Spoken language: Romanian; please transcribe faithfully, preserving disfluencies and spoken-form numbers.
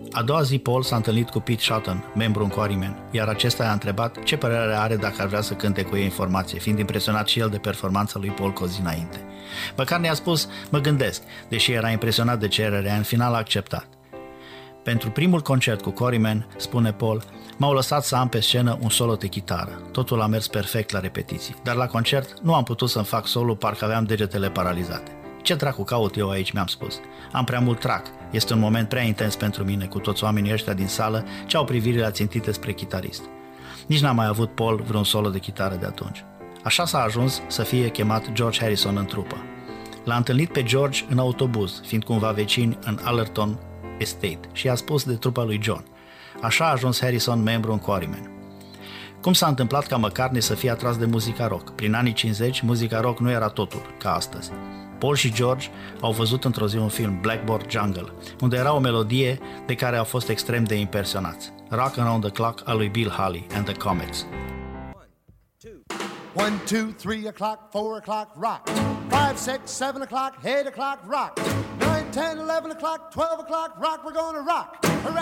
A doua zi, Paul s-a întâlnit cu Pete Shotton, membru în Quarrymen, iar acesta i-a întrebat ce părere are dacă ar vrea să cânte cu ei în formație, fiind impresionat și el de performanța lui Paul cu o zi înainte. McCartney a spus, mă gândesc, deși era impresionat de cererea, în final a acceptat. Pentru primul concert cu Quarrymen, spune Paul, m-au lăsat să am pe scenă un solo de chitară. Totul a mers perfect la repetiții, dar la concert nu am putut să-mi fac solo, parcă aveam degetele paralizate. Ce dracu caut eu aici, mi-am spus. Am prea mult trac. Este un moment prea intens pentru mine, cu toți oamenii ăștia din sală ce au privirile ațintite spre chitarist. Nici n-a mai avut Paul vreun solo de chitară de atunci. Așa s-a ajuns să fie chemat George Harrison în trupă. L-a întâlnit pe George în autobuz, fiind cumva vecini în Allerton Estate, și i-a spus de trupa lui John. Așa a ajuns Harrison membru în Quarrymen. Cum s-a întâmplat ca McCartney să fie atras de muzica rock? Prin anii cincizeci, muzica rock nu era totul, ca astăzi. Paul și George au văzut într-o zi un film, Blackboard Jungle, unde era o melodie de care au fost extrem de impresionați. Rock Around the Clock al lui Bill Haley and the Comets. One, two, three o'clock, four o'clock, rock. Five, six, seven o'clock, eight o'clock, rock. Nine, ten, eleven o'clock, twelve o'clock, rock. We're gonna rock.